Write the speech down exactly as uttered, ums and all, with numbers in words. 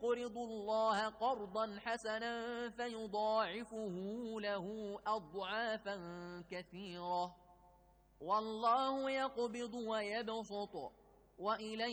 يقرضوا الله قرضا حسنا فيضاعفه له أضعافا كثيرة، والله يقبض ويبسط وإليه